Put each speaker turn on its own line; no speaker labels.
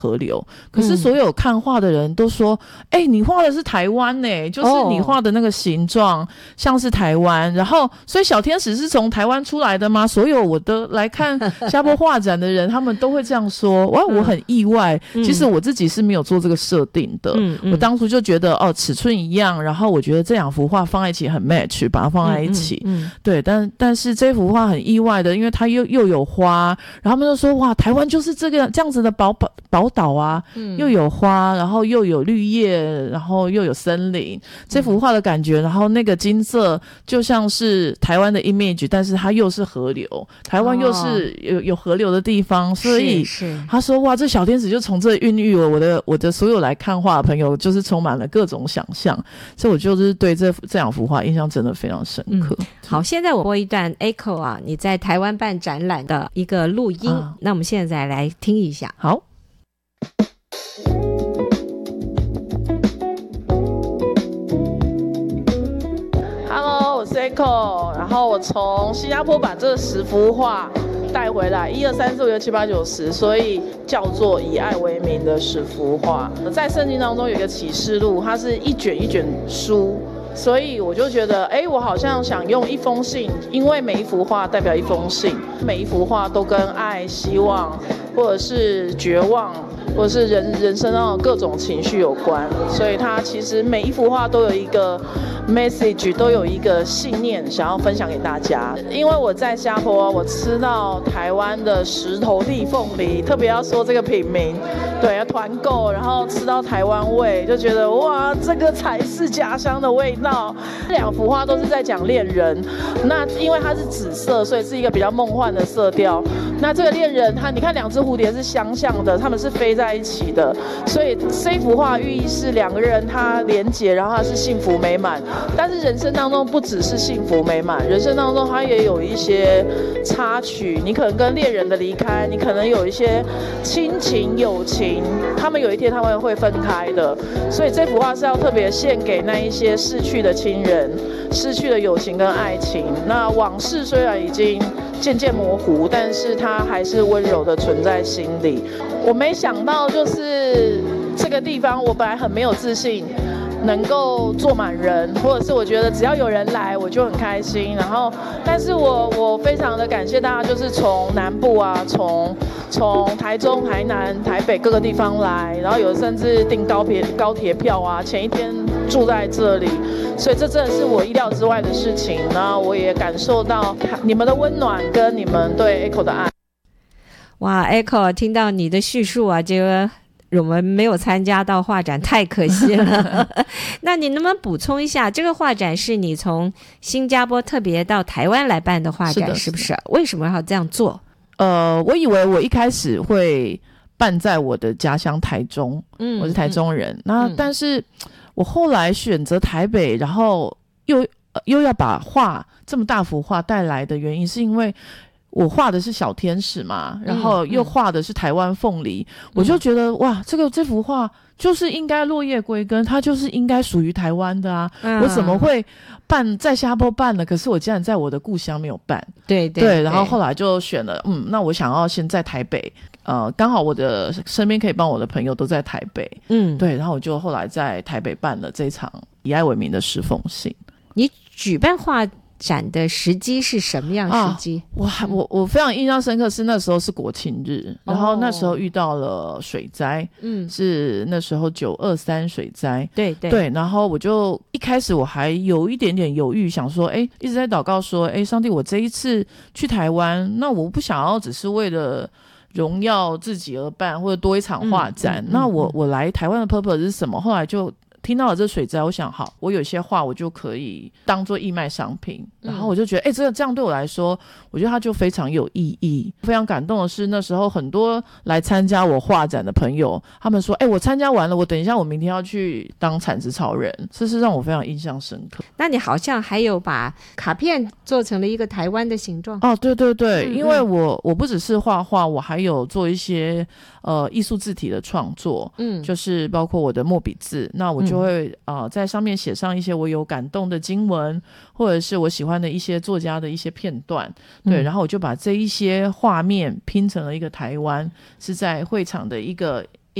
河流，可是所有看画的人都说你画的是台湾欸，就是你画的那个形状像是台湾，然后所以小天使是从台湾出来的吗？所有我的来看新加坡画展的人他们都会这样说。哇，我很意外，其实我自己是没有做这个设定的，我当初就觉得尺寸一样，然后我觉得这两幅画放在一起很 match， 把它放在一起，对，但是这幅画很意外的，因为它又有花，然后他们就说哇，台湾就是这样子的宝岛啊，又有花，然后又有绿叶，然后又有森林，这幅画的感觉，然后那个金色就像是台湾的 image， 但是它又是河流，台湾又是有河流的地方，所以他说哇，这小天使就从这孕育了我的所有来看画的朋友，就是充满了各种想象，所以我就是对这两幅画印象真的非常深刻。
好，现在我播一段 Echo 啊，你在台湾办展览的一个录音，那我们现在来听一下。
好。Hello， 我是 Echo， 然后我从新加坡把这10幅画带回来，1、2、3、4、5、6、7、8、9、10，所以叫做以爱为名的10幅画。在圣经当中有一个启示录，它是一卷一卷书，所以我就觉得我好像想用一封信，因为每一幅画代表一封信，每一幅画都跟爱、希望或者是绝望或者是人生上的各种情绪有关，所以它其实每一幅画都有一个 message， 都有一个信念想要分享给大家。因为我在新加坡，我吃到台湾的石头地凤梨，特别要说这个品名，对，要团购，然后吃到台湾味，就觉得哇，这个才是家乡的味道。这2幅画都是在讲恋人，那因为它是紫色，所以是一个比较梦幻的色调。那这个恋人，你看2只蝴蝶是相像的，他们是飞在一起的，所以这幅画寓意是2个人他连结，然后他是幸福美满。但是人生当中不只是幸福美满，人生当中它也有一些插曲，你可能跟恋人的离开，你可能有一些亲情友情，他们有一天他们会分开的，所以这幅画是要特别献给那一些逝去的亲人，失去的友情跟爱情。那往事虽然已经渐渐模糊，但是它还是温柔的存在心里。我没想到就是这个地方，我本来很没有自信能够坐满人，或者是我觉得只要有人来我就很开心，然后但是我非常的感谢大家，就是从南部啊，从台中、台南、台北各个地方来，然后有甚至订高铁票啊，前一天住在这里，所以这真的是我意料之外的事情。那我也感受到你们的温暖跟你们对 Echo 的爱。
哇 Echo 听到你的叙述啊，这个我们没有参加到画展，太可惜了。那你能不能补充一下，这个画展是你从新加坡特别到台湾来办的画展，是不是？为什么要这样做？
我以为我一开始会办在我的家乡台中，我是台中人，但是我后来选择台北，然后又要把这么大幅画带来的原因，是因为我画的是小天使嘛，然后又画的是台湾凤梨，我就觉得哇，这幅画就是应该落叶归根，它就是应该属于台湾的啊，我怎么会在新加坡办了，可是我竟然在我的故乡没有办。对，然后后来就选了那我想要先在台北，刚好我的身边可以帮我的朋友都在台北，对，然后我就后来在台北办了这场以爱为名的10封信。
你举办画展的时机是什么样时机？
我非常印象深刻，是那时候是国庆日，然后那时候遇到了水灾，是那时候923水灾，对，然后我就一开始我还有一点点犹豫，想说一直在祷告说上帝，我这一次去台湾，那我不想要只是为了荣耀自己而办，或者多一场画展，那我来台湾的 purpose 是什么？后来就听到了这水灾，我想好，我有些画我就可以当做义卖商品，然后我就觉得这样对我来说，我觉得它就非常有意义。非常感动的是，那时候很多来参加我画展的朋友，他们说我参加完了，我等一下我明天要去当产值超人，这是让我非常印象深刻。
那你好像还有把卡片做成了一个台湾的形状。
对，因为我不只是画画，我还有做一些艺术字体的创作，就是包括我的墨笔字，那我就会在上面写上一些我有感动的经文，或者是我喜欢的一些作家的一些片段，然后我就把这一些画面拼成了一个台湾，是在会场的一个